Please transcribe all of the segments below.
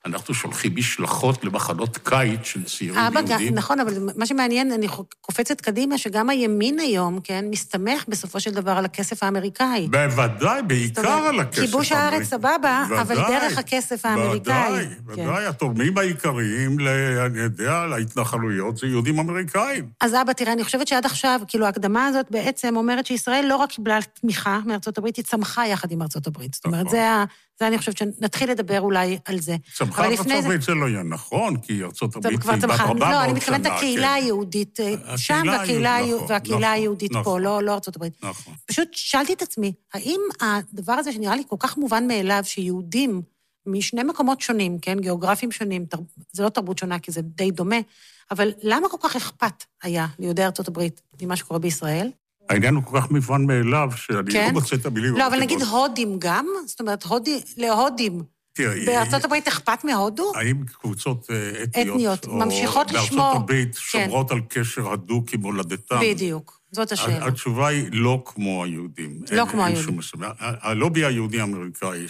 אנחנו שולחים משלחות למחנות קיץ של צעירים יהודים. נכון, אבל מה שמעניין, אני קופצת קדימה, שגם הימין היום, כן, מסתמך בסופו של דבר על הכסף האמריקאי. בוודאי, בעיקר על הכסף האמריקאי. כיבוש הארץ סבבה, אבל דרך הכסף האמריקאי. ודאי, התורמים העיקריים, אני יודע, להתנחלויות, זה יהודים אמריקאים. אז אבא, תראה, אני חושבת שעד עכשיו, כאילו, ההקדמה הזאת בעצם אומרת שישראל לא רק קיבלה תמיכה מארצות הברית, היא צמחה יחד עם ארצות הברית. זאת אומרת, זה אני חושבת שנתחיל לדבר אולי על זה. צמחה ארצות הברית זה לא יהיה נכון, כי ארצות הברית היא בת 400 שנה. לא, אני מתכוונת הקהילה היהודית שם, והקהילה היהודית פה, לא ארצות הברית. נכון. פשוט שאלתי את עצמי, האם הדבר הזה שנראה לי כל כך מובן מאליו, שיהודים משני מקומות שונים, כן, גיאוגרפיים שונים, זה לא תרבות שונה, כי זה די דומה, אבל למה כל כך אכפת היה ליהודי ארצות הברית ממה שקורה בישראל? העניין הוא כל כך מובן מאליו, שאני לא מוצא את המילים. לא, אבל נגיד הודים גם, זאת אומרת, להודים. בארצות הברית אכפת מהודו? האם קבוצות אתניות, ממשיכות לשמור. בארצות הברית שומרות על קשר הדוק עם הולדתם? בדיוק, זאת השאלה. התשובה היא לא כמו היהודים. לא כמו היהודים. הלובי היהודי האמריקאי,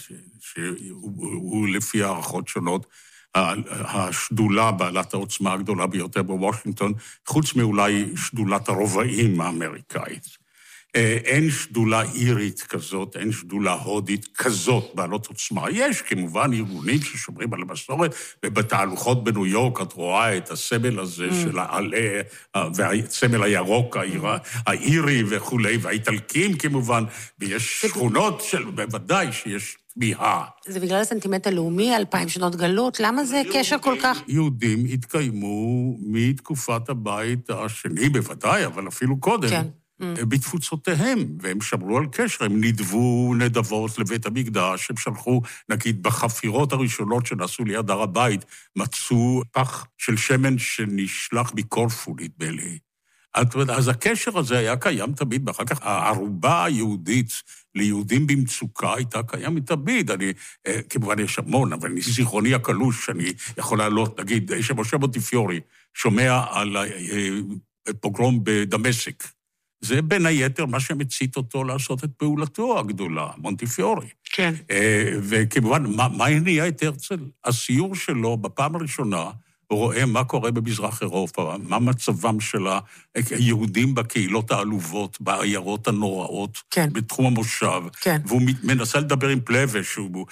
שהוא לפי הערכות שונות, השדולה בעלת העוצמה הגדולה ביותר בוושינגטון, חוץ מאולי שדולת הרובעים האמריקאית. אין שדולה אירית כזאת, אין שדולה הודית כזאת בעלות עוצמה. יש כמובן ארגונים ששומרים על המסורת, ובתהלוכות בניו יורק את רואה את הסמל הזה של העלה, והסמל הירוק, האירי וכו', והאיטלקים כמובן, ויש שכונות בוודאי שיש תמיהה. זה בגלל הסנטימנט הלאומי, 2000 שנות גלות, למה זה קשר כל כך? יהודים התקיימו מתקופת הבית השני בוודאי, אבל אפילו קודם. כן. בתפוצותיהם, והם שמרו על קשר, הם נדבו נדבות לבית המקדש, הם שלחו, נגיד, בחפירות הראשונות שנעשו ליד הר הבית, מצאו פח של שמן שנשלח מקורפו, נדמה לי. אז הקשר הזה היה קיים תמיד, ואחר כך הערובה היהודית ליהודים במצוקה הייתה קיימת תמיד. אני, כמובן יש המון, אבל זיכרוני הקלוש, אני יכול לעלות, נגיד, שמשה מונטיפיורי שומע על פוגרום בדמשק, זה בין היתר מה שמצית אותו לעשות את פעולתו הגדולה, מונטיפיורי. כן. וכמובן, מה הניע את הרצל? הסיור שלו בפעם הראשונה, הוא רואה מה קורה במזרח אירופה, מה מצבם של היהודים בקהילות העלובות, בעיירות הנוראות, כן. בתחום המושב, כן. והוא מנסה לדבר עם פלווה, שהוא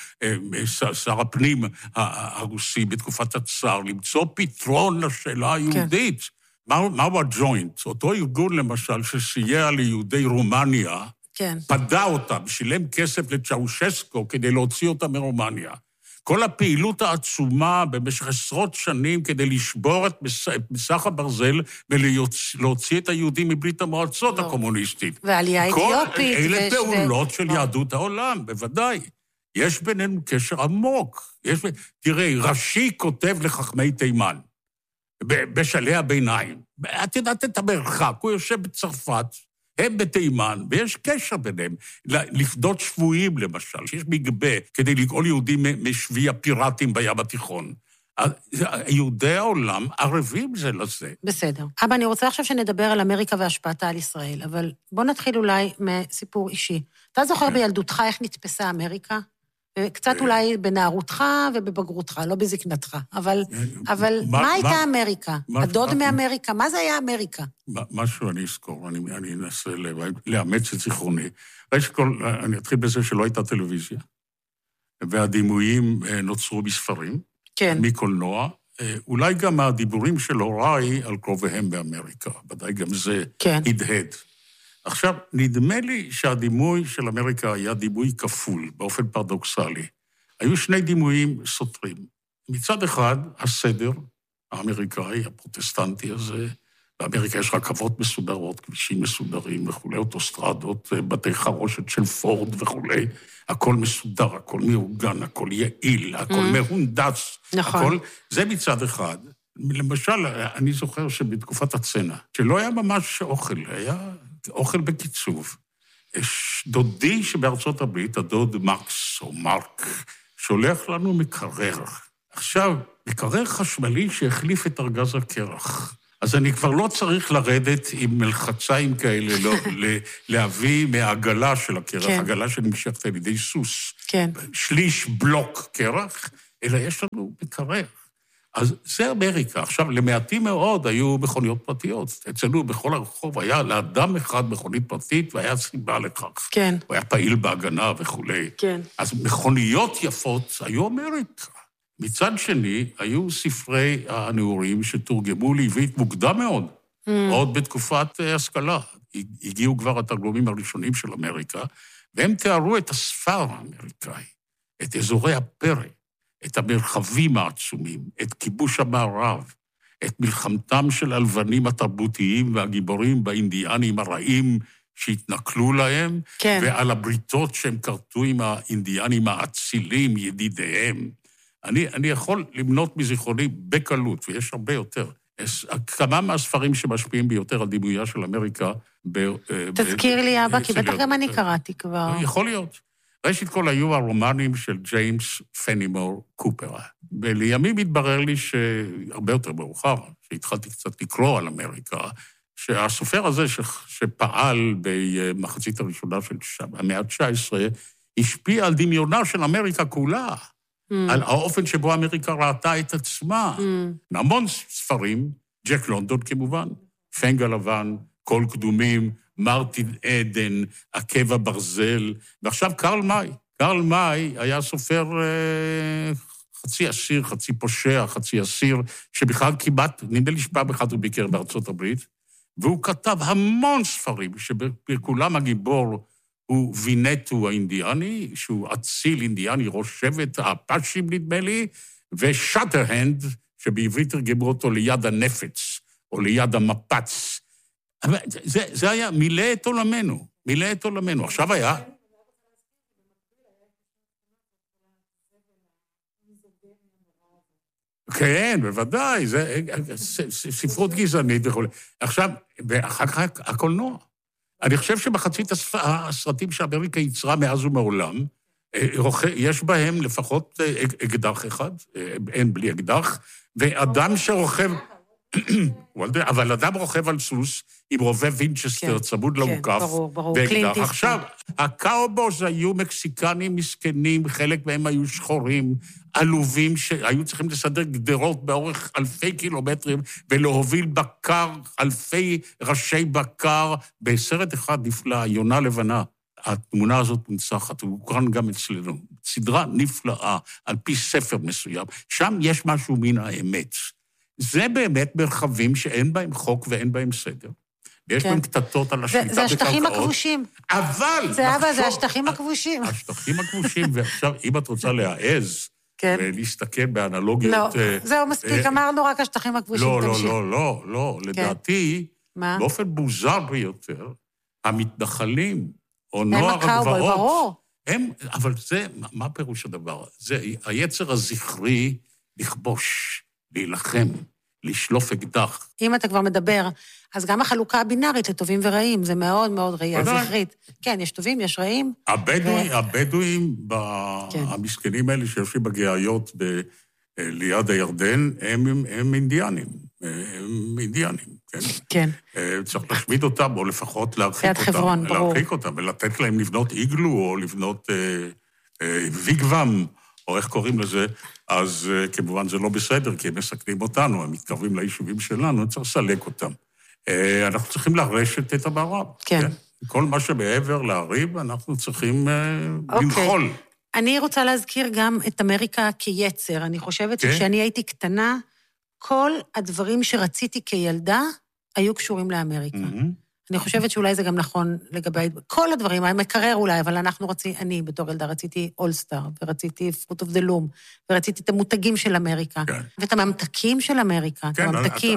שר הפנים הרוסי בתקופת הצאר, למצוא פתרון לשאלה היהודית. כן. מהו הג'וינט? אותו ארגון, למשל, שסייע ליהודי רומניה, כן. פדה אותם, שילם כסף לצ'אושסקו כדי להוציא אותם מרומניה. כל הפעילות העצומה במשך עשרות שנים כדי לשבור את מסך הברזל ולהוציא את היהודים מברית המועצות הקומוניסטית. ועלייה אתיופית. אלה פעולות של יהדות העולם, בוודאי. יש בינינו קשר עמוק. תראה, רש"י כותב לחכמי תימן. בשלהי הביניים. את יודעת את המרחק, הוא יושב בצרפת, הם בתימן, ויש קשר ביניהם. לפדות שבויים, למשל, שיש מגבה כדי לגאול יהודים משבי הפיראטים בים התיכון. יהודי העולם ערבים זה לזה. בסדר. אבא, אני רוצה עכשיו שנדבר על אמריקה והשפעתה על ישראל, אבל בוא נתחיל אולי מסיפור אישי. אתה זוכר בילדותך איך נתפסה אמריקה? קצת אולי בנערותך ובבגרותך, לא בזקנתך. אבל מה הייתה אמריקה? הדוד מאמריקה? מה זה היה אמריקה? משהו אני אזכור, אני אנסה לאמץ את זיכרוני. אני אתחיל בזה שלא הייתה טלוויזיה, והדימויים נוצרו בספרים, מקולנוע, אולי גם הדיבורים של הוריי על קרוביהם באמריקה, ודאי גם זה הדהד. עכשיו, נדמה לי שהדימוי של אמריקה היה דימוי כפול, באופן פרדוקסלי. היו שני דימויים סותרים. מצד אחד, הסדר האמריקאי, הפרוטסטנטי הזה, באמריקה יש רכבות מסודרות, כבישים מסודרים וכו', אוטוסטרדות, בתי חרושת של פורד וכו', הכל מסודר, הכל מאורגן, הכל יעיל, הכל מהונדס. נכון. הכל, זה מצד אחד. למשל, אני זוכר שבתקופת הצנע, שלא היה ממש אוכל, היה אוכל בקיצוב. דודי שבארצות הברית, הדוד מקס או מרק, שולח לנו מקרר. עכשיו, מקרר חשמלי שהחליף את ארגז הקרח. אז אני כבר לא צריך לרדת עם מלחציים כאלה, להביא מהעגלה של הקרח, עגלה שנמשכת על ידי סוס. כן. שליש בלוק קרח, אלא יש לנו מקרר. אז זה אמריקה. עכשיו, למעטים מאוד היו מכוניות פרטיות. אצלנו בכל הרחוב היה לאדם אחד מכונית פרטית, והיה סיבה לכך. כן. הוא היה פעיל בהגנה וכו'. כן. אז מכוניות יפות היו אמריקה. מצד שני, היו ספרי הנעורים שתורגמו לעברית מוקדם מאוד, עוד בתקופת השכלה. הגיעו כבר התרגומים הראשונים של אמריקה, והם תיארו את הספר האמריקאי, את אזורי הפרא, את המרחבים העצומים, את כיבוש המערב, את מלחמתם של הלבנים התרבותיים והגיבורים באינדיאנים הרעים שהתנכלו להם, כן. ועל הבריתות שהם קרתו עם האינדיאנים האצילים, ידידיהם. אני יכול למנות מזיכרוני בקלות, ויש הרבה יותר. כמה מהספרים שמשפיעים ביותר על דימויה של אמריקה... תזכיר לי, אבא, כי בטח גם אני קראתי כבר. יכול להיות. ראשית כל היו הרומנים של ג'יימס פנימור קופר. ולימים התברר לי שהרבה יותר מאוחר, שהתחלתי קצת לקרוא על אמריקה, שהסופר הזה שפעל במחצית הראשונה של המאה ה-19, השפיע על דמיונה של אמריקה כולה, על האופן שבו אמריקה ראתה את עצמה. המון ספרים, ג'ק לונדון כמובן, פנג הלבן, קול קדומים, מרטין עדן, עקב הברזל, ועכשיו קרל מאי. קרל מאי היה סופר חצי אסיר, חצי פושע, חצי אסיר, שבכלל כמעט, נדמה לי שפעם אחד הוא ביקר בארצות הברית, והוא כתב המון ספרים, שבכולם הגיבור הוא וינטו האינדיאני, שהוא אציל אינדיאני, ראש שבט, האפאשים נדמה לי, ושאטרהנד, שבעברית תרגמו אותו ליד הנפץ, או ליד המפץ. זה היה מילא את עולמנו, מילא את עולמנו. עכשיו היה... כן, בוודאי, זה ספרות גזענית וכו'. עכשיו, ואחר כך הקולנוע. אני חושב שמחצית הסרטים שאמריקה יצרה מאז ומעולם, יש בהם לפחות אקדח אחד, אין בלי אקדח, ואדם שרוכב... אבל אדם רוכב על סוס עם רובה וינצ'סטר צמוד למוקף, ואקדח. עכשיו, הקאובוס היו מקסיקנים מסכנים, חלק מהם היו שחורים, עלובים, שהיו צריכים לסדר גדרות באורך אלפי קילומטרים, ולהוביל בקר, אלפי ראשי בקר, בסרט אחד נפלא, יונה לבנה. התמונה הזאת מנצחת, הוא הוקרן גם אצלנו. סדרה נפלאה, על פי ספר מסוים. שם יש משהו מן האמת. זה באמת מרחבים שאין בהם חוק ואין בהם סדר. ויש בהם קטטות על השליטה בקרקעות. זה השטחים הכבושים. אבל... זה השטחים הכבושים. השטחים הכבושים, ועכשיו, אם את רוצה להעז, ולהסתכל באנלוגיות... לא, זהו מספיק, אמרנו רק השטחים הכבושים. לא, לדעתי, באופן מוזר ביותר, המתנחלים, או נוער הגבעות, אבל זה, מה פירוש הדבר? זה היצר הזכרי לכבוש. להילחם, לשלוף אקדח. אם אתה כבר מדבר, אז גם החלוקה הבינארית לטובים ורעים, זה מאוד מאוד ראייה זכרית. כן, יש טובים, יש רעים. הבדואים, המסכנים האלה שיושבים בגאיות ליד הירדן, הם אינדיאנים. הם אינדיאנים, כן? כן. צריך להשמיד אותם, או לפחות להרחיק אותם. חברון, ברור. להרחיק אותם, ולתת להם לבנות איגלו, או לבנות ויגוואם, או איך קוראים לזה, אז כמובן זה לא בסדר, כי הם מסכנים אותנו, הם מתקרבים ליישובים שלנו, צריך לסלק אותם. אנחנו צריכים לרשת את המערב. כן. כל מה שמעבר להריב, אנחנו צריכים לנחול. אני רוצה להזכיר גם את אמריקה כיצר. אני חושבת שכשאני הייתי קטנה, כל הדברים שרציתי כילדה היו קשורים לאמריקה. אני חושבת שאולי זה גם נכון לגבי כל הדברים, המקרר אולי, אבל אני בתור ילדה רציתי אולסטאר, ורציתי פרוט אוף דה לום, ורציתי את המותגים של אמריקה, ואת הממתקים של אמריקה, את הממתקים,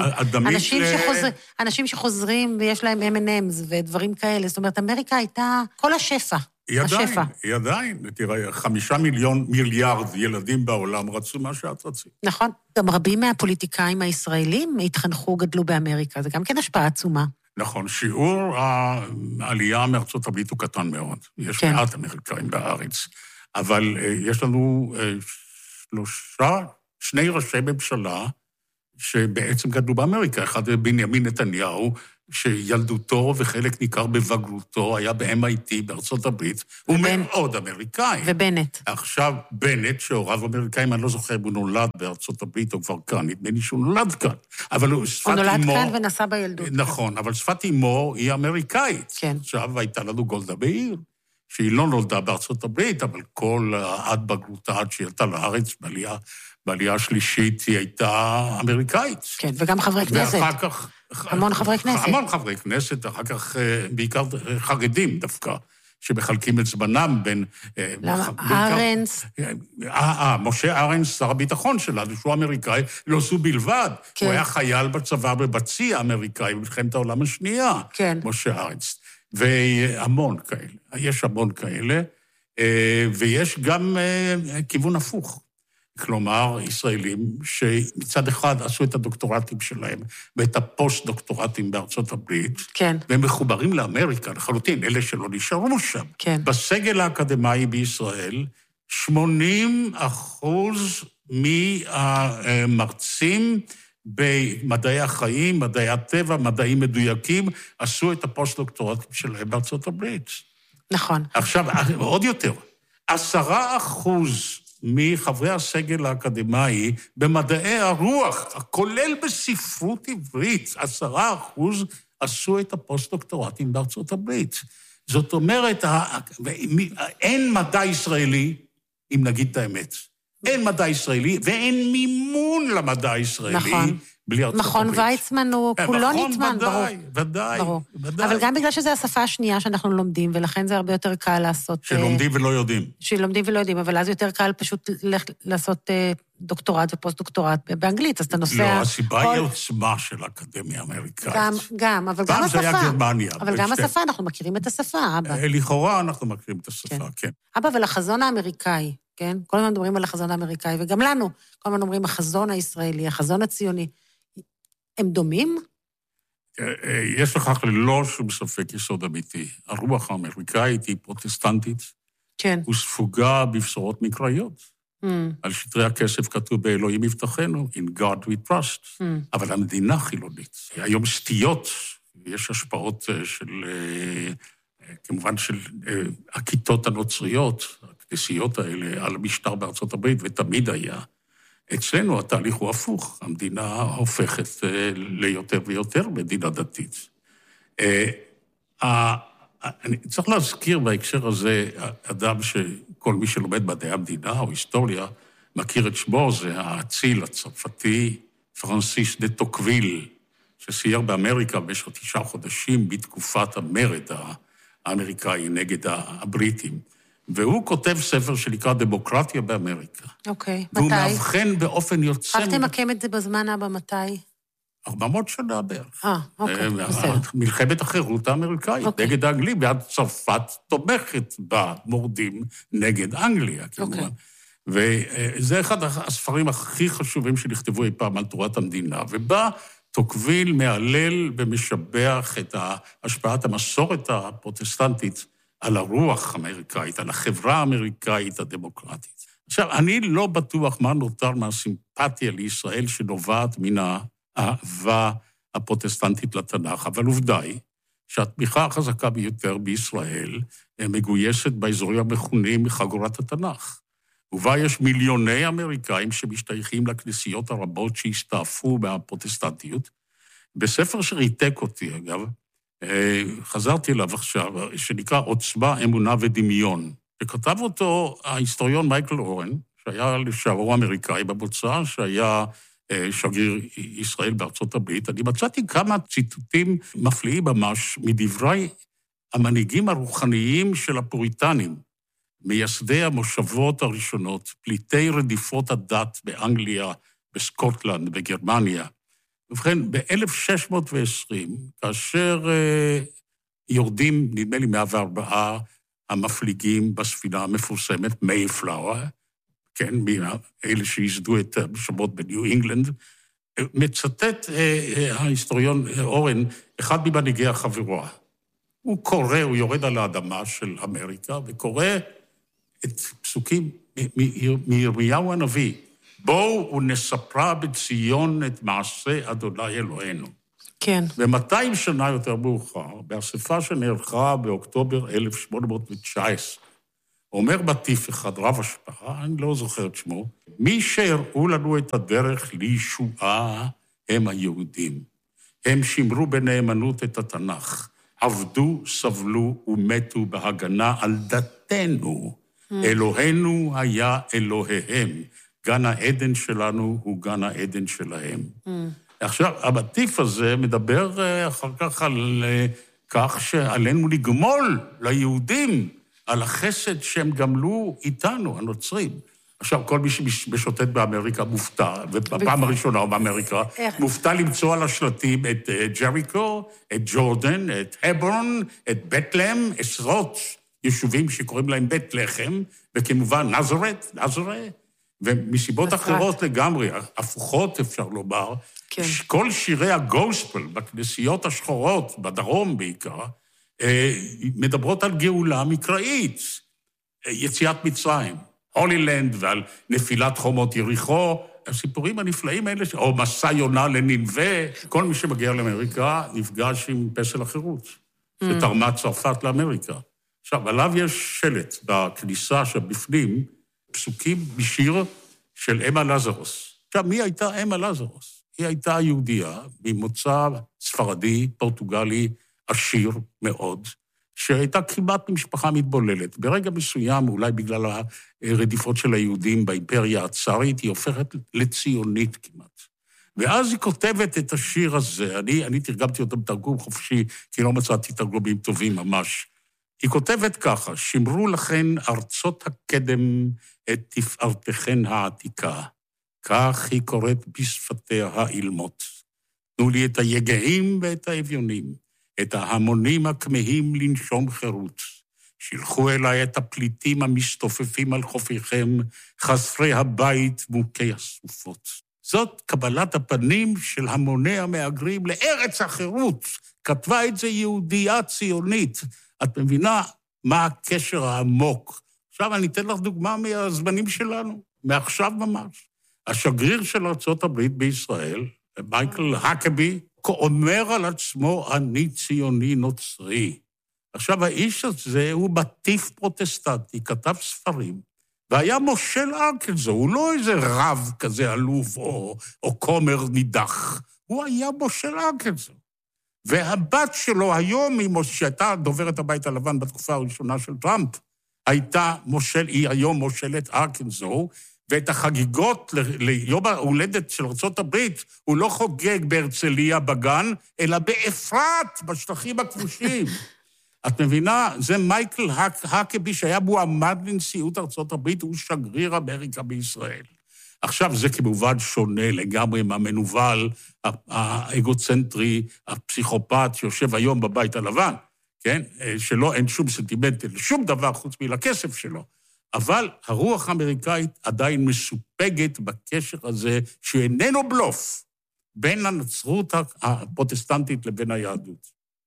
אנשים שחוזרים ויש להם M&M's ודברים כאלה, זאת אומרת, אמריקה הייתה כל השפע. היא עדיין, תראה, 5 מיליארד ילדים בעולם רצו מה שאת רצית. נכון, גם רבים מהפוליטיקאים הישראלים התחנכו, גדלו באמריקה, זה גם כן השפעה עצומה. נכון, שיעור העלייה מארצות הברית הוא קטן מאוד. יש מעט אמריקאים בארץ, אבל יש לנו 2 ראשי ממשלה שבעצם גדלו באמריקה. אחד בנימין נתניהו, שילדותו וחלק ניכר בבגרותו היה ב-MIT בארצות הברית, הוא מאוד אמריקאי. ובנט. עכשיו בנט, שהוריו אמריקאים, אני לא זוכר, הוא נולד בארצות הברית, הוא כבר כאן, נדמה לי שהוא נולד כאן. אבל הוא נולד כאן ונסע בילדות. נכון, אבל שפת אמו היא אמריקאית. כן. עכשיו הייתה לנו גולדה מאיר, שהיא לא נולדה בארצות הברית, אבל כל עד בגרותה, עד שהיא עלתה לארץ, בעלייה השלישית היא הייתה אמריקאית. כן, וגם חברי כנסת. ואחר כך... המון חברי כנסת. המון חברי כנסת, אחר כך בעיקר חרדים דווקא, שמחלקים את זמנם בין... למה? ארנס. משה ארנס, שר הביטחון שלנו, שהוא אמריקאי, לא זו בלבד. כן. הוא היה חייל בצבא בבצי האמריקאי, במלחמת העולם השנייה. כן. משה ארנס. והמון כאלה. יש המון כאלה, ויש גם כיוון הפוך. כלומר, ישראלים שמצד אחד עשו את הדוקטורטים שלהם ואת הפוסט-דוקטורטים בארצות הברית, כן. והם מחוברים לאמריקה, לחלוטין, אלה שלא נשארו שם. כן. בסגל האקדמאי בישראל, 80% מהמרצים במדעי החיים, מדעי הטבע, מדעים מדויקים, עשו את הפוסט-דוקטורטים שלהם בארצות הברית. נכון. עכשיו, עוד יותר, 10% מחברי הסגל האקדמאי במדעי הרוח, כולל בספרות עברית, 10% עשו את הפוסט-דוקטורטים בארצות הברית. זאת אומרת, אין מדע ישראלי, אם נגיד את האמת, אין מדע ישראלי ואין מימון למדע הישראלי. נכון. בלי ארצות הברית. מכון ויצמן הוא כולו נטמן, ברור. ודאי. אבל גם בגלל שזו השפה השנייה שאנחנו לומדים, ולכן זה הרבה יותר קל לעשות... שלומדים ולא יודעים. שלומדים ולא יודעים, אבל אז יותר קל פשוט לעשות דוקטורט ופוסט-דוקטורט באנגלית, אז אתה נוסע... לא, הסיבה היא עוצמה של האקדמיה האמריקאית. גם, אבל גם השפה. פעם זה היה גרמניה. אבל גם השפה, אנחנו מכירים את השפה, אבא. לכאורה אנחנו מכירים את השפה, כן. אבא, ולחזון האמריקאי, כן? כל הזמן מדברים על החזון האמריקאי, וגם לנו, כל הזמן אומרים החזון הישראלי, החזון הציוני. הם דומים? יש לכך ללא שום ספק יסוד אמיתי. הרוח האמריקאית היא פרוטסטנטית. כן. וספוגה בבשורות מקראיות. על שטרי הכסף כתוב באלוהים יבטחנו, in God we trust. אבל המדינה חילונית. היום סטיות, יש השפעות של, כמובן של הכיתות הנוצריות, הכנסיות האלה, על המשטר בארצות הברית, ותמיד היה. אצלנו התהליך הוא הפוך, המדינה הופכת ליותר ויותר מדינה דתית. אני צריך להזכיר בהקשר הזה, אדם שכל מי שלומד מדעי המדינה או היסטוריה, מכיר את שמו, זה האציל הצרפתי, פרנסיס דה טוקוויל, שסייר באמריקה במשך 9 חודשים בתקופת המרד האמריקאי נגד הבריטים. והוא כותב ספר שנקרא דמוקרטיה באמריקה. אוקיי, והוא מתי? והוא מאבחן באופן יוצא... רק תמקם את זה בזמן הבא, מתי? 400 שנה בערך. אוקיי, בסדר. מלחמת החירות האמריקאית, נגד האנגלים, ועד צרפת תומכת במורדים נגד אנגליה, כמובן. וזה אחד הספרים הכי חשובים שנכתבו אי פעם על תורת המדינה, ובא טוקוויל מהלל ומשבח את השפעת המסורת הפרוטסטנטית על הרוח האמריקאית, על החברה האמריקאית הדמוקרטית. עכשיו, אני לא בטוח מה נותר מהסימפתיה לישראל שנובעת מן האהבה הפרוטסטנטית לתנ"ך, אבל עובדה היא שהתמיכה החזקה ביותר בישראל מגויסת באזורים המכונים חגורת התנ"ך. ובה יש מיליוני אמריקאים שמשתייכים לכנסיות הרבות שהסתעפו מהפרוטסטנטיות. בספר שריתק אותי, אגב, חזרתי אליו עכשיו, שנקרא עוצמה, אמונה ודמיון. וכתב אותו ההיסטוריון מייקל אורן, שהיה לשעבר אמריקאי במוצא, שהיה שגריר ישראל בארצות הברית. אני מצאתי כמה ציטוטים מפליאים ממש מדברי המנהיגים הרוחניים של הפוריטנים, מייסדי המושבות הראשונות, פליטי רדיפות הדת באנגליה, בסקוטלנד, בגרמניה. ובכן, ב-1620, כאשר יורדים, נדמה לי 104 המפליגים בספינה המפורסמת, מייפלאואר, כן, אלה שיסדו את המושבות בניו אינגלנד, מצטט ההיסטוריון אורן, אחד ממנהיגי החבורה. הוא קורא, הוא יורד על האדמה של אמריקה, וקורא את פסוקים מירמיהו הנביא, בואו ונספרה בציון את מעשה אדוני אלוהינו. כן. ו200 שנה יותר מאוחר, באספה שנערכה באוקטובר 1819, אומר בטיף אחד, רב השפעה, אני לא זוכר את שמו, מי שהראו לנו את הדרך לישועה הם היהודים. הם שמרו בנאמנות את התנ"ך, עבדו, סבלו ומתו בהגנה על דתנו. אלוהינו היה אלוהיהם. גן העדן שלנו הוא גן העדן שלהם. עכשיו, הבטיף הזה מדבר אחר כך על כך שעלינו לגמול ליהודים, על החסד שהם גמלו איתנו, הנוצרים. עכשיו, כל מי שמשוטט באמריקה מופתע, ובפעם הראשונה באמריקה, מופתע למצוא על השלטים את ג'ריקו, את ג'ורדן, את הברון, את בית-לחם, עשרות יישובים שקוראים להם בית לחם, וכמובן נזרת, ומסיבות אחרות לגמרי, הפוכות אפשר לומר, כן. כל שירי הגוספל בכנסיות השחורות, בדרום בעיקר, מדברות על גאולה מקראית, יציאת מצרים, הולילנד ועל נפילת חומות יריחו, הסיפורים הנפלאים האלה, או מסע יונה לנינווה, כל מי שמגיע לאמריקה נפגש עם פסל החירות, שתרמה צרפת לאמריקה. עכשיו, עליו יש שלט בכניסה שבפנים, פסוקים בשיר של אמה לזרוס. עכשיו, מי הייתה אמה לזרוס? היא הייתה יהודייה ממוצא ספרדי, פורטוגלי, עשיר מאוד, שהייתה כמעט משפחה מתבוללת. ברגע מסוים, אולי בגלל הרדיפות של היהודים באימפריה הצארית, היא הופכת לציונית כמעט. ואז היא כותבת את השיר הזה, אני תרגמתי אותו בתרגום חופשי, כי לא מצאתי תרגומים טובים ממש. היא כותבת ככה, שמרו לכן ארצות הקדם את תפארתכן העתיקה, כך היא קוראת בשפתיה האילמות. תנו לי את היגעים ואת האביונים, את ההמונים הכמהים לנשום חירות. שילחו אליי את הפליטים המסתופפים על חופיכם, חסרי הבית מוכי הסופות. זאת קבלת הפנים של המוני המהגרים לארץ החירות. כתבה את זה יהודייה ציונית. את מבינה מה הקשר העמוק. עכשיו אני אתן לך דוגמה מהזמנים שלנו, מעכשיו ממש. השגריר של ארצות הברית בישראל, מייקל הקבי, אומר על עצמו, אני ציוני נוצרי. עכשיו, האיש הזה הוא בטיף פרוטסטנטי, כתב ספרים, והיה מושל ארקנזו, הוא לא איזה רב כזה עלוב או כומר נידח, הוא היה מושל ארקנזו. והבת שלו היום, שהייתה דוברת הבית הלבן בתקופה הראשונה של טראמפ, היא היום מושלת ארקנזו, ואת החגיגות ליום ההולדת של ארצות הברית, הוא לא חוגג בהרצליה בגן, אלא באפרת, בשטחים הכבושים. את מבינה? זה מייקל הקבי, שהיה מועמד לנשיאות ארצות הברית, הוא שגריר אמריקה בישראל. עכשיו זה כמובן שונה לגמרי מהמנוול, האגוצנטרי, הפסיכופת, שיושב היום בבית הלבן, כן? שלא אין שום סנטימנט, שום דבר חוץ מלכסף שלו. אבל הרוח האמריקאית עדיין מסופגת בקשר הזה, שאיננו בלוף, בין הנצרות הפרוטסטנטית לבין היהדות.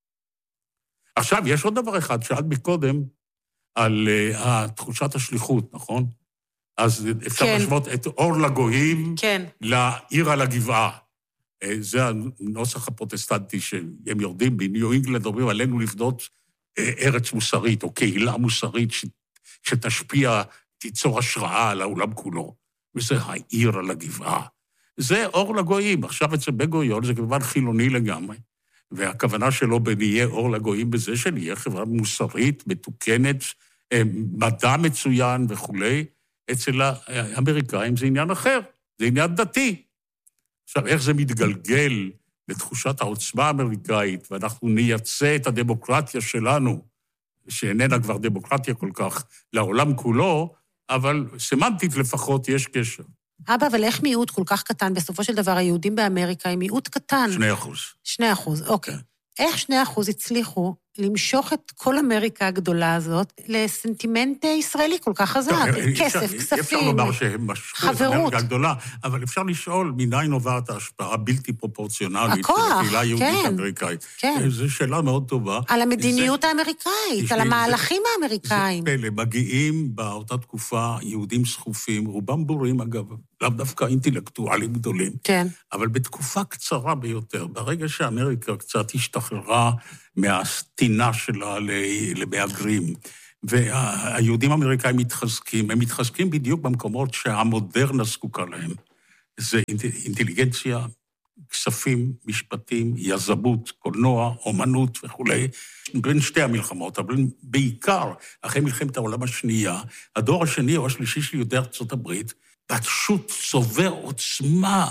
עכשיו, יש עוד דבר אחד, שאלת מקודם על תחושת השליחות, נכון? אז אפשר להשוות את אור לגויים לעיר על הגבעה. זה הנוסח הפרוטסטנטי שהם יורדים בניו אינגלנד, אומרים עלינו לבנות ארץ מוסרית, או קהילה מוסרית שתשפיע, תיצור השראה על העולם כולו. וזה העיר על הגבעה. זה אור לגויים. עכשיו אצל בן-גוריון זה כמובן חילוני לגמרי. והכוונה שלו בנהיה אור לגויים בזה שנהיה חברה מוסרית, מתוקנת, מדע מצוין וכולי. אצל האמריקאים זה עניין אחר, זה עניין דתי. עכשיו, איך זה מתגלגל לתחושת העוצמה האמריקאית, ואנחנו נייצא את הדמוקרטיה שלנו, שאיננה כבר דמוקרטיה כל כך, לעולם כולו, אבל סמנטית לפחות יש קשר. אבא, אבל איך מיעוט כל כך קטן, בסופו של דבר היהודים באמריקה הם מיעוט קטן? 2%. 2%, אוקיי. איך 2% הצליחו למשוך את כל אמריקה הגדולה הזאת לסנטימנט ישראלי כל כך חזק, כסף, כספים, אפשר לומר שהם משכו את אמריקה הגדולה, אבל אפשר לשאול מניין נובעת ההשפעה בלתי פרופורציונלית של הקהילה היהודית האמריקאית. זו שאלה מאוד טובה. על המדיניות האמריקאית, על המהלכים האמריקאים. זה פלא, מגיעים באותה תקופה יהודים סחופים, רובם בורים אגב, לאו דווקא אינטלקטואלים גדולים, אבל בתקופה קצרה ביותר, ברגע שאמריקה קצת השתחררה מהסתינה שלה למהגרים, והיהודים האמריקאים מתחזקים, הם מתחזקים בדיוק במקומות שהמודרנה זקוקה להם. זה אינטליגנציה, כספים, משפטים, יזמות, קולנוע, אומנות וכו'. בין שתי המלחמות, אבל בעיקר, אחרי מלחמת העולם השנייה, הדור השני או השלישי של יהודי ארצות הברית, פשוט צובר עוצמה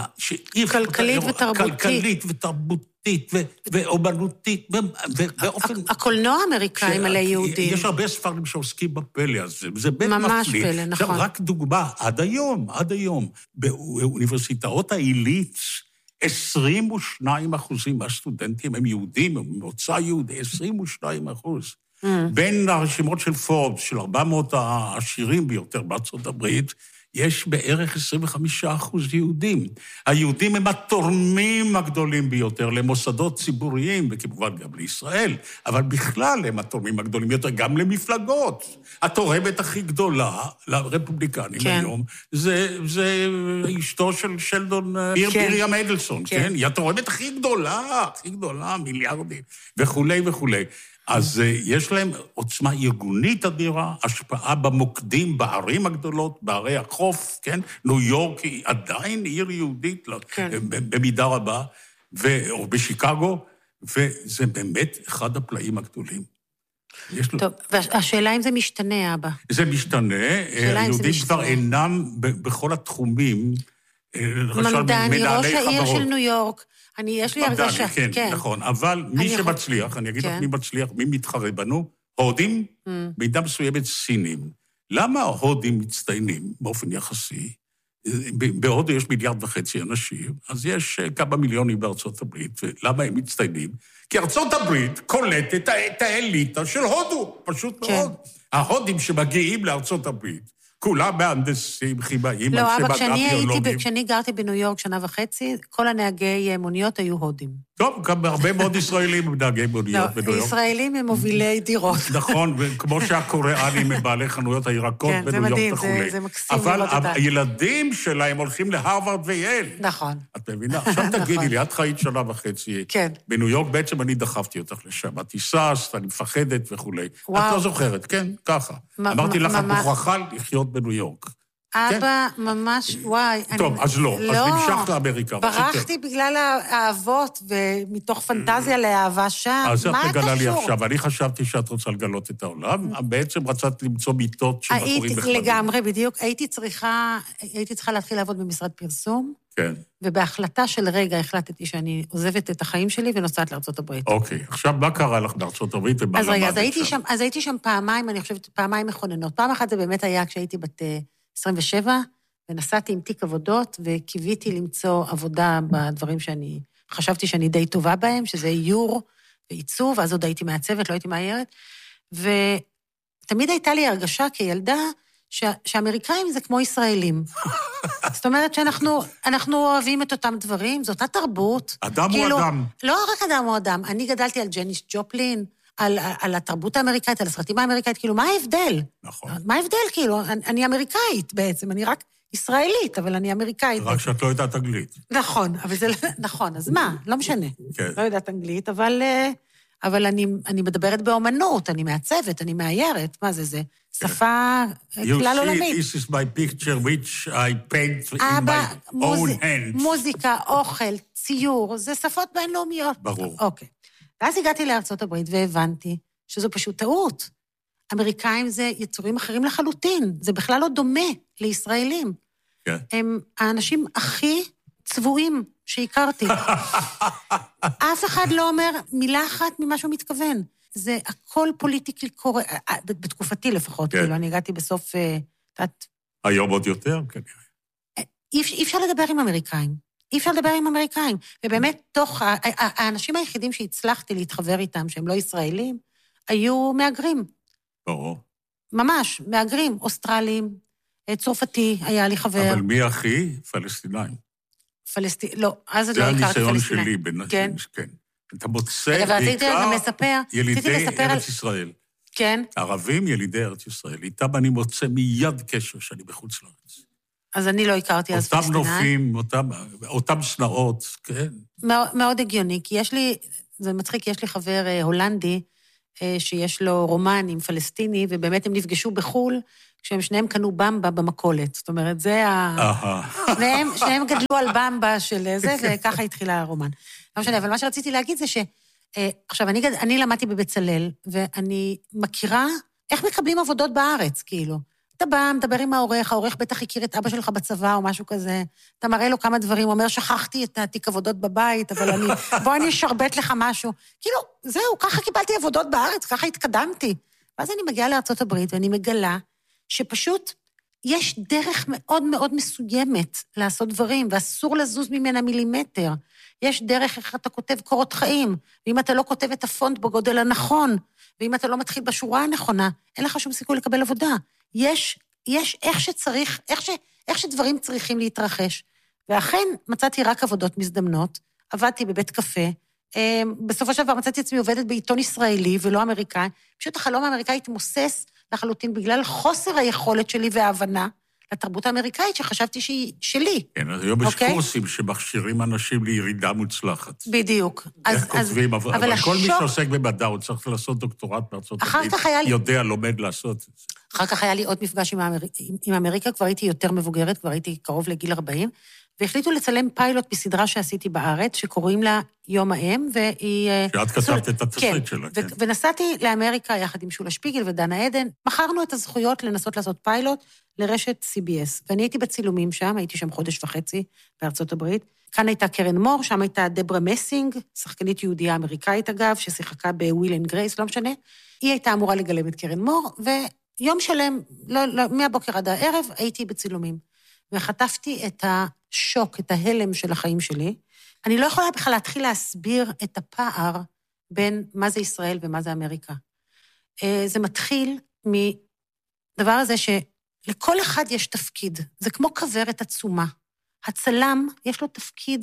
כלכלית ותרבותית ואומנותית, באופן... הקולנוע האמריקאי מלא יהודים. יש הרבה ספרים שעוסקים בפלא הזה, וזה בית מפליא. ממש פלא, נכון. רק דוגמה, עד היום, באוניברסיטאות העילית, 22% מהסטודנטים הם יהודים, הם ממוצא יהודי, 22%. בין הרשימות של פורבס, של 400 העשירים ביותר בארצות הברית, יש בערך 25% יהודים. היהודים הם התורמים הגדולים ביותר למוסדות ציבוריים, וכמובן גם לישראל, אבל בכלל הם התורמים הגדולים ביותר, גם למפלגות. התורמת הכי גדולה לרפובליקנים היום, זה אשתו של שלדון מרים אדלסון, כן? היא התורמת הכי גדולה, מיליארדים, וכו' וכו'. אז יש להם עוצמה ארגונית אדירה, השפעה במוקדים, בערים הגדולות, בערי החוף, כן? ניו יורק היא עדיין עיר יהודית, במידה רבה, או בשיקגו, וזה באמת אחד הפלאים הגדולים. טוב, והשאלה אם זה משתנה, אבא. זה משתנה, היהודים כבר אינם בכל התחומים, ממדני, ראש העיר של ניו יורק, יש לי הרגשה, כן, נכון, אבל מי שמצליח, אני אגיד לך מי מצליח, מי מתחרה בנו, הודים, מידה מסוימת סינים. למה ההודים מצטיינים באופן יחסי? בהודו יש 1.5 מיליארד אנשים, אז יש כמה מיליונים בארצות הברית, ולמה הם מצטיינים? כי ארצות הברית קולטת את האליטה של הודו, פשוט מאוד. ההודים שמגיעים לארצות הברית, כולם מהנדסים, כימאים, לא, אבל כשאני גרתי בניו יורק 1.5 שנה, כל הנהגי מוניות היו הודים. טוב, גם הרבה מאוד ישראלים הם נהגי מוניות בניו יורק. ישראלים הם מובילי דירות. נכון, וכמו שהקוריאנים הם בעלי חנויות הירקות בניו יורק וכו'. זה מקסים לראות אותה. אבל הילדים שלהם הולכים להרווארד וייל. נכון. את מבינה? עכשיו תגידי לי, את חיית 1.5 שנה. בניו יורק בעצם אני דחפתי אותך לשם. את טיססת, אני מפחדת וכו'. את לא זוכרת, כן? ככה. אמרתי לך, את מוכרחה לחיות בניו יורק. אבא, ממש, וואי. טוב, אז לא, אז נמשך לאמריקה. ברחתי בגלל האהבות, ומתוך פנטזיה לאהבה שם. אז את מגלה לי עכשיו, אני חשבתי שאת רוצה לגלות את העולם, בעצם רצת למצוא מיטות של בחורים בכלל. לגמרי, בדיוק. הייתי צריכה להתחיל לעבוד במשרד פרסום, כן. ובהחלטה של רגע החלטתי שאני עוזבת את החיים שלי ונוסעת לארצות הברית. אוקיי, עכשיו מה קרה לך בארצות הברית? אז רגע, אז הייתי שם פעמיים, אני חושבת, פעמיים מכוננות. פעם אחת זה באמת היה כשהייתי בת 27, ונסעתי עם תיק עבודות, וקיוויתי למצוא עבודה בדברים שאני חשבתי שאני די טובה בהם, שזה איור ועיצוב, אז עוד הייתי מעצבת, לא הייתי מאיירת, ותמיד הייתה לי הרגשה כילדה, שאמריקאים זה כמו ישראלים. זאת אומרת שאנחנו אוהבים את אותם דברים, זאת התרבות. אדם הוא אדם. לא רק אדם הוא אדם, אני גדלתי על ג'ניס ג'ופלין, על התרבות האמריקאית, על הסרטים האמריקאית, כאילו, מה ההבדל? נכון. מה ההבדל, כאילו? אני אמריקאית בעצם, אני רק ישראלית, אבל אני אמריקאית. רק שאת לא יודעת אנגלית. נכון, אבל זה נכון, אז מה? לא משנה. כן. לא יודעת אנגלית, אבל אני מדברת באומנות, אני מעצבת, אני מאיירת, מה זה? שפה כלל עולמית. You see, this is my picture which I paint in my own hands. מוזיקה, אוכל, ציור, זה שפות בינלאומיות. ברור. אוקיי. ואז הגעתי לארצות הברית והבנתי שזו פשוט טעות. אמריקאים זה יצורים אחרים לחלוטין, זה בכלל לא דומה לישראלים. כן. הם האנשים הכי צבועים שהכרתי. אף אחד לא אומר מילה אחת ממה שהוא מתכוון. זה הכל פוליטיקלי קורה, בתקופתי לפחות, כאילו, אני הגעתי בסוף... היום עוד יותר, כנראה. אי אפשר לדבר עם אמריקאים. אי אפשר לדבר עם אמריקאים. ובאמת, האנשים היחידים שהצלחתי להתחבר איתם, שהם לא ישראלים, היו מהגרים. ברור. ממש, מהגרים, אוסטרלים, צרפתי, היה לי חבר. אבל מי הכי? פלסטינאים. לא, אז עוד לא הכרתי פלסטינאים. זה הניסיון שלי, כן. כן. אתה מוצא בעיקר ילידי ארץ ישראל. כן. ערבים ילידי ארץ ישראל. איתם אני מוצא מיד קשר שאני בחוץ לארץ. אז אני לא הכרתי אז פלסטינאים. אותם נופים, אותם שנאות, כן. מאוד הגיוני, כי יש לי, זה מצחיק, יש לי חבר הולנדי, שיש לו רומן עם פלסטיני, ובאמת הם נפגשו בחול, כשהם שניהם קנו במבה במקולת. זאת אומרת, זה שניהם גדלו על במבה של זה, וככה התחילה הרומן. לא משנה, אבל מה שרציתי להגיד זה עכשיו, אני למדתי בבצלאל, ואני מכירה איך מקבלים עבודות בארץ, כאילו. אתה בא, מדבר עם העורך בטח הכיר את אבא שלך בצבא או משהו כזה, אתה מראה לו כמה דברים, הוא אומר, שכחתי את התיק עבודות בבית, אבל בוא אני אשרבט לך משהו. כאילו, זהו, ככה קיבלתי עבודות בארץ, ככה התקדמתי. ואז אני מגיעה לארצות הברית, ואני מגלה שפשוט יש דרך מאוד מאוד מסוימת לעשות דברים, ואסור לזוז ממנה מילימטר. יש דרך איך אתה כותב קורות חיים, ואם אתה לא כותב את הפונט בגודל הנכון, ואם אתה לא מתחיל בשורה הנכונה, אין לך שום סיכוי לקבל עבודה. יש איך שצריך, איך שדברים צריכים להתרחש. ואכן מצאתי רק עבודות מזדמנות, עבדתי בבית קפה, בסופו של דבר מצאתי עצמי עובדת בעיתון ישראלי ולא אמריקאי, פשוט החלום האמריקאי התמוסס לחלוטין בגלל חוסר היכולת שלי וההבנה לתרבות האמריקאית שחשבתי שהיא שלי. כן, אז היום יש קורסים שמכשירים אנשים לירידה מוצלחת. בדיוק. איך כותבים, אבל כל מי שעוסק במדע, הוא צריך לעשות דוקטורט בארצות הברית, יודע, לומד לעשות את זה. אחר כך היה לי עוד מפגש עם אמריקה, כבר הייתי יותר מבוגרת, כבר הייתי קרוב לגיל 40, והחליטו לצלם פיילוט בסדרה שעשיתי בארץ, שקוראים לה יום האם, והיא... שאת כתבת את התסריט שלה, כן. ונסעתי לאמריקה יחד עם שולה שפיגל ודנה עדן, מכרנו את הזכויות לנסות לעשות פיילוט לרשת CBS, ואני הייתי בצילומים שם, הייתי שם חודש וחצי בארצות הברית, כאן הייתה קרן מור, שם הייתה דברה מסינג, שחקנית יהודיה אמריקאית אגב, ששיחקה בוויל אנד גרייס, לא משנה, היא הייתה אמורה לגלם את קרן מור, ויום שלם, מהבוקר עד הערב, הייתי בצילומים. וחטפתי את השוק, את ההלם של החיים שלי. אני לא יכולה בכלל להתחיל להסביר את הפער בין מה זה ישראל ומה זה אמריקה. זה מתחיל מדבר הזה שלכל אחד יש תפקיד. זה כמו כוורת עצומה. הצלם, יש לו תפקיד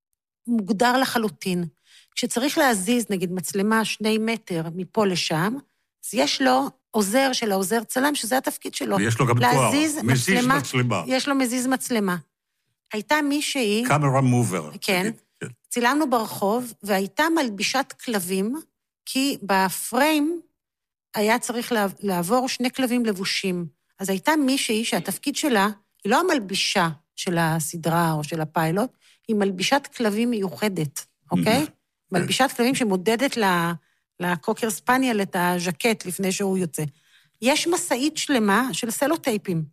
מוגדר לחלוטין. כשצריך להזיז, נגיד, מצלמה 2 מטר מפה לשם, אז יש לו עוזר של העוזר צלם, שזה התפקיד שלו. ויש לו גם תואר, מזיז מצלמה. יש לו מזיז מצלמה. הייתה מישהי... קאמרה מובר. כן. צילמנו ברחוב, והייתה מלבישת כלבים, כי בפריים היה צריך לעבור 2 כלבים לבושים. אז הייתה מישהי שהתפקיד שלה, היא לא המלבישה של הסדרה או של הפיילוט, היא מלבישת כלבים מיוחדת, אוקיי? מלבישת כלבים שמודדת לקוקר ספניאל את הז'קט לפני שהוא יוצא. יש מסעית שלמה של סלוטייפים.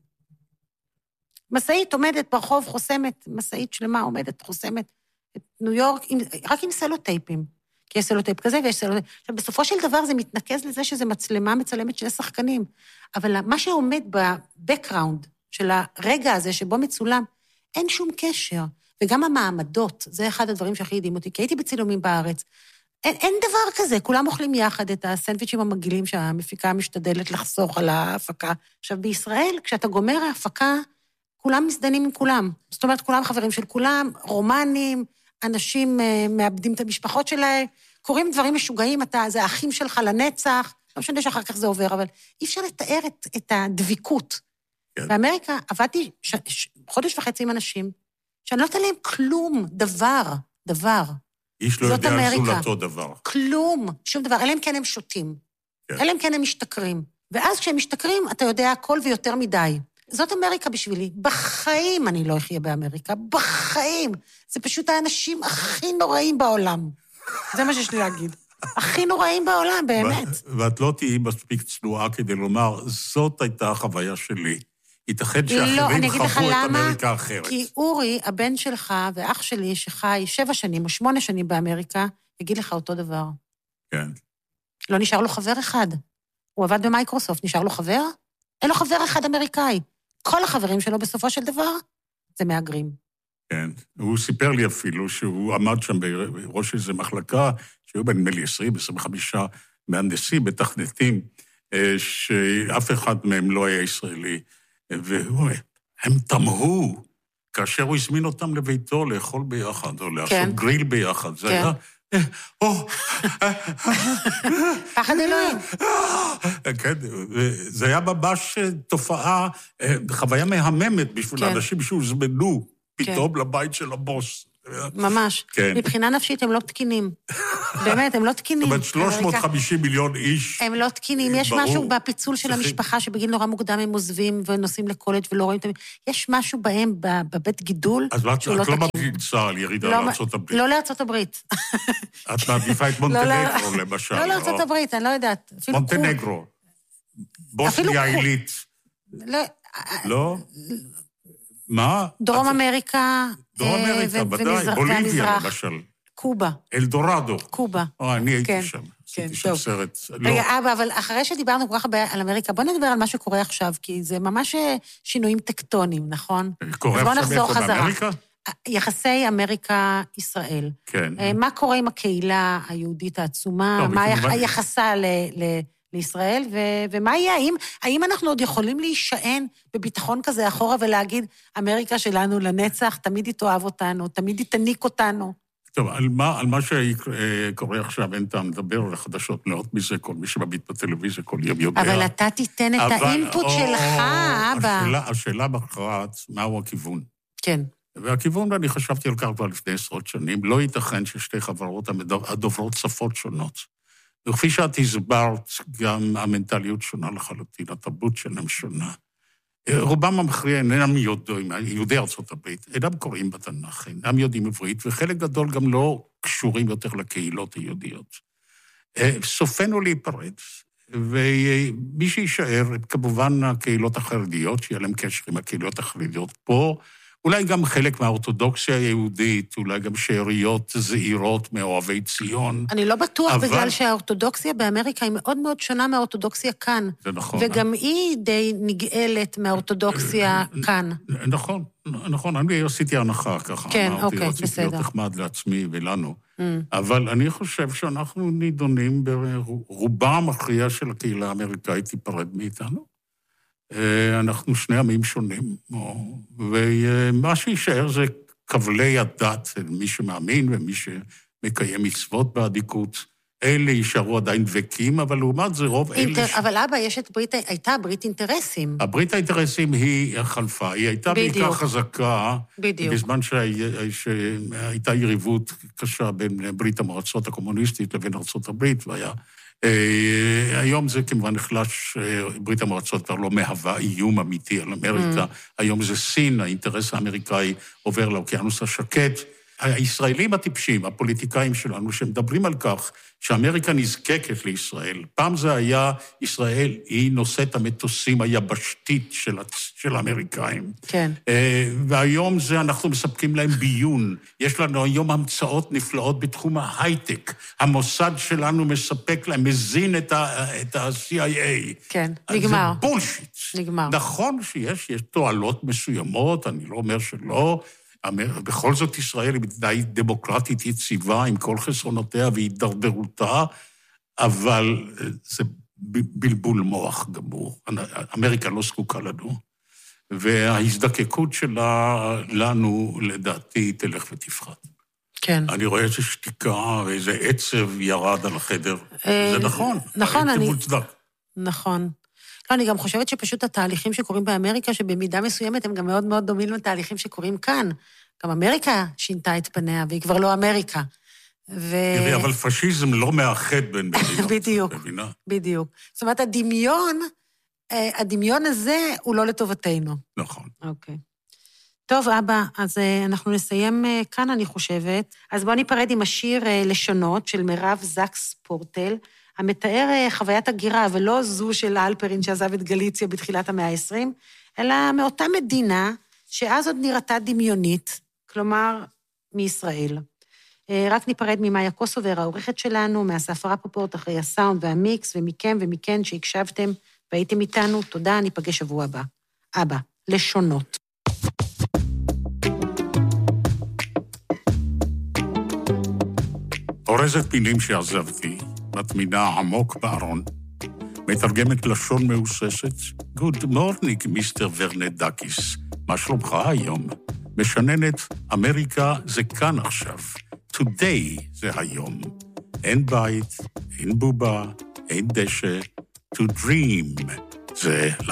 מסעית עומדת ברחוב, חוסמת, מסעית שלמה עומדת, חוסמת את ניו יורק, רק עם סלוטייפים. כי יש סלוטייפ כזה ויש סלוטייפ. עכשיו, בסופו של דבר זה מתנקז לזה שזה מצלמה מצלמת 2 שחקנים. אבל מה שעומד בבקראונד של הרגע הזה שבו מצולם, אין שום קשר. וגם המעמדות, זה אחד הדברים שהכי ידעים אותי, כי הייתי בצילומים בארץ. אין דבר כזה, כולם אוכלים יחד את הסנדוויצ'ים המגעילים שהמפיקה משתדלת לחסוך על ההפקה. עכשיו, בישראל, כשאתה גומר ההפקה, כולם מזדנים עם כולם. זאת אומרת, כולם חברים של כולם, רומנים, אנשים מאבדים את המשפחות שלהם, קוראים דברים משוגעים, זה האחים שלך לנצח, לא משנה שאחר כך זה עובר, אבל אי אפשר לתאר את הדביקות. כן. באמריקה עבדתי 1.5 חודש עם אנשים, שאני לא אתן להם כלום, דבר. איש לא יודע על זולתו דבר. כלום, שום דבר, אלא אם כן הם שותים. כן. אלא אם כן הם משתכרים. ואז כשהם משתכרים, אתה יודע הכל ויותר מדי. זאת אמריקה בשבילי. בחיים אני לא אחיה באמריקה, בחיים. זה פשוט האנשים הכי נוראים בעולם. זה מה שיש לי להגיד. הכי נוראים בעולם, באמת. ואת לא תהיי מספיק צנועה כדי לומר, זאת הייתה החוויה שלי. ייתכן שאחרים חוו את אמריקה אחרת. כי אורי, הבן שלך ואח שלי, שחי 7 שנים או 8 שנים באמריקה, יגיד לך אותו דבר. כן. לא נשאר לו חבר אחד. הוא עבד במייקרוסופט, נשאר לו חבר? אין לו חבר אחד אמריקאי. כל החברים שלו בסופו של דבר זה מהגרים. כן, הוא סיפר לי אפילו שהוא עמד שם בראש איזו מחלקה, שהיו בין 25 מהנדסים, מתכנתים, שאף אחד מהם לא היה ישראלי, והם תמהו, כאשר הוא הזמין אותם לביתו לאכול ביחד, או לעשות גריל ביחד, זה היה... פחד אלוהים. כן, זה היה ממש תופעה, חוויה מהממת בשביל האנשים שהוזמנו פתאום לבית של הבוס. ממש. מבחינה נפשית הם לא תקינים. באמת, הם לא תקינים. זאת אומרת, 350 מיליון איש. הם לא תקינים. יש משהו בפיצול של המשפחה, שבגיל נורא מוקדם הם עוזבים ונוסעים לקולג' ולא רואים אותם. יש משהו בהם, בבית גידול, שהוא לא תקין. אז את לא ממליצה על ירידה לארצות הברית. לא לארצות הברית. את מעדיפה את מונטנגרו, למשל. לא לארצות הברית, אני לא יודעת. מונטנגרו. בוסניה עילית. לא? מה? דרום אמריקה. דרום אמריקה, ודאי. בוליביה, למשל. קובה. אלדורדו. קובה. אני הייתי שם. עשיתי שם סרט. רגע, אבא, אבל אחרי שדיברנו כל כך הרבה על אמריקה, בוא נדבר על מה שקורה עכשיו, כי זה ממש שינויים טקטוניים, נכון? קורה עכשיו איפה באמריקה? יחסי אמריקה-ישראל. כן. מה קורה עם הקהילה היהודית העצומה? מה היחסה לישראל, ומה יהיה? האם אנחנו עוד יכולים להישען בביטחון כזה אחורה ולהגיד, אמריקה שלנו לנצח, תמיד היא תאהב אותנו, תמיד היא תניק אותנו? טוב, על מה שקורה עכשיו, אין טעם לדבר על החדשות מאוד מזה, כל מי שמביט בטלוויזיה כל יום יודע. אבל אתה תיתן את האינפוט שלך, אבא. השאלה מכרעת, מהו הכיוון? כן. והכיוון, ואני חשבתי על כך כבר לפני 10 שנים, לא ייתכן ששתי חברות הדוברות שפות שונות. וכפי שאת הסברת, גם המנטליות שונה לחלוטין, התרבות שלהם שונה. רובם המכריע אינם יודעים, יהודי ארצות הברית, אינם קוראים בתנ"ך, אינם יודעים עברית, וחלק גדול גם לא קשורים יותר לקהילות היהודיות. סופנו להיפרד, ומי שישאר, כמובן הקהילות החרדיות, שיהיה להם קשר עם הקהילות החרדיות פה, אולי גם חלק מהאורתודוקסיה היהודית, אולי גם שאריות זעירות מאוהבי ציון. אני לא בטוח בגלל שהאורתודוקסיה באמריקה היא מאוד מאוד שונה מהאורתודוקסיה כאן. זה נכון. וגם היא די נגאלת מהאורתודוקסיה כאן. נכון, נכון. אני עשיתי הנחה ככה. כן, אוקיי, בסדר. רציתי להיות נחמד לעצמי ולנו. אבל אני חושב שאנחנו נידונים ברובה המכריע של הקהילה האמריקאית תיפרד מאיתנו. אנחנו שני עמים שונים, ומה שישאר זה קבלי הדת, מי שמאמין ומי שמקיים מצוות באדיקות. אלה יישארו עדיין דבקים, אבל לעומת זה רוב אלה... אבל אבא, הייתה ברית אינטרסים. הברית האינטרסים היא חלפה, היא הייתה בעיקר חזקה, בזמן שהייתה יריבות קשה בין ברית המועצות הקומוניסטית לבין ארצות הברית, והיה... היום זה כמובן נחלש, ברית המועצות כבר לא מהווה איום אמיתי על אמריקה, היום זה סין, האינטרס האמריקאי עובר לאוקיינוס השקט. הישראלים הטיפשים, הפוליטיקאים שלנו, שמדברים על כך שאמריקה נזקקת לישראל. פעם זה היה, ישראל היא נושאת המטוסים היבשתית של האמריקאים. כן. והיום זה אנחנו מספקים להם ביון. יש לנו היום המצאות נפלאות בתחום ההייטק. המוסד שלנו מספק להם, מזין את ה-CIA. כן, נגמר. זה בולשיט. נגמר. נכון שיש תועלות מסוימות, אני לא אומר שלא, בכל זאת ישראל היא מדינה דמוקרטית יציבה עם כל חסרונותיה והידרדרותה, אבל זה בלבול מוח גמור. אמריקה לא זקוקה לנו, וההזדקקות שלה לנו, לדעתי, תלך ותפחת. כן. אני רואה איזו שתיקה ואיזה עצב ירד על החדר. זה נכון. נכון, אני... נכון. לא, אני גם חושבת שפשוט התהליכים שקורים באמריקה, שבמידה מסוימת הם גם מאוד מאוד דומים לתהליכים שקורים כאן. גם אמריקה שינתה את פניה, והיא כבר לא אמריקה. אבל פשיזם לא מאחד בין מדינות. בדיוק, בדיוק. זאת אומרת, הדמיון הזה הוא לא לטובתנו. נכון. אוקיי. טוב, אבא, אז אנחנו נסיים כאן, אני חושבת. אז בואו ניפרד עם השיר לשונות של מירב זקס פורטל, המתאר חוויית הגירה, ולא זו של אלפרין שעזב את גליציה בתחילת המאה ה-20, אלא מאותה מדינה שאז עוד נראתה דמיונית, כלומר, מישראל. רק ניפרד ממאיה קוסובר, העורכת שלנו, מאסף רפפורט אחרי הסאונד והמיקס, ומכם ומכן שהקשבתם והייתם איתנו. תודה, ניפגש שבוע הבא. אבא, לשונות. אורזת מילים שעזבתי, מטמינה עמוק בארון, מתרגמת לשון מאוססת, Good morning, מיסטר ורנדקיס, מה שלומך היום? משננת, אמריקה זה כאן עכשיו, Today זה היום. אין בית, אין בובה, אין דשא, To dream זה